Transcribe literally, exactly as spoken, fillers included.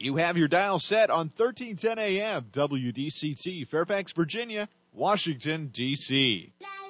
You have your dial set on thirteen ten A M, W D C T, Fairfax, Virginia, Washington, D C